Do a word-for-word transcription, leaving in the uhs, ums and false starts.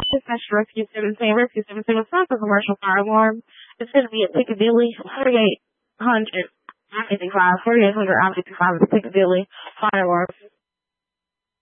Dispatch Rescue seventeen. Rescue seventeen was not a commercial fire alarm. It's going to be at Piccadilly, forty-eight hundred I fifty-five, forty-eight hundred I fifty-five at Piccadilly. Fire alarm.